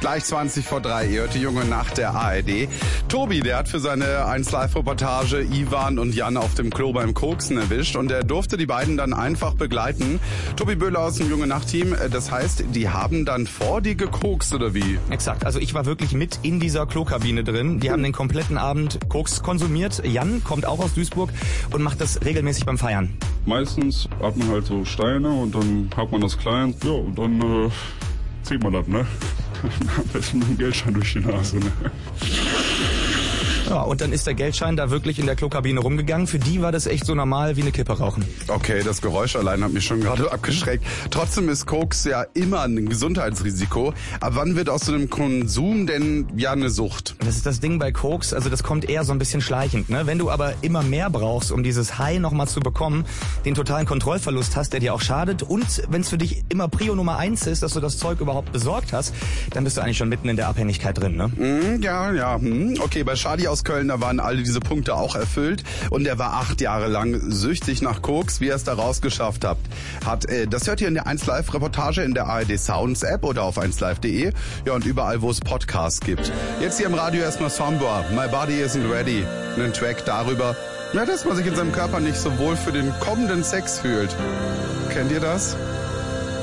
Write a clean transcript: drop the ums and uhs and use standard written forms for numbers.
Gleich 20 vor 3, ihr hört die junge Nacht der ARD. Tobi, der hat für seine 1Live-Reportage Ivan und Jan auf dem Klo beim Koksen erwischt und er durfte die beiden dann einfach begleiten. Tobi Böhler aus dem junge Nacht-Team, das heißt, die haben dann vor dir gekokst oder wie? Exakt, also ich war wirklich mit in dieser Klokabine drin. Die haben den kompletten Abend Koks konsumiert. Jan kommt auch aus Duisburg und macht das regelmäßig beim Feiern. Meistens hat man halt so Steine und dann hat man das klein, ja, und dann zieht man das, ne? Am besten mit dem Geldschein durch die Nase, ne? Ja, und dann ist der Geldschein da wirklich in der Klokabine rumgegangen. Für die war das echt so normal wie eine Kippe rauchen. Okay, das Geräusch allein hat mich schon gerade abgeschreckt. Trotzdem ist Koks ja immer ein Gesundheitsrisiko. Ab wann wird aus so einem Konsum denn ja eine Sucht? Das ist das Ding bei Koks, also das kommt eher so ein bisschen schleichend, ne? Wenn du aber immer mehr brauchst, um dieses High nochmal zu bekommen, den totalen Kontrollverlust hast, der dir auch schadet, und wenn es für dich immer Prio Nummer 1 ist, dass du das Zeug überhaupt besorgt hast, dann bist du eigentlich schon mitten in der Abhängigkeit drin, ne? Ja. Okay, bei Shadi aus Köln, da waren alle diese Punkte auch erfüllt und er war 8 Jahre lang süchtig nach Koks. Wie er es da rausgeschafft hat, das hört ihr in der 1Live-Reportage in der ARD Sounds App oder auf 1Live.de, ja, und überall, wo es Podcasts gibt. Jetzt hier im Radio erstmal Sombra, My Body Isn't Ready, einen Track darüber, ja, dass man sich in seinem Körper nicht so wohl für den kommenden Sex fühlt. Kennt ihr das?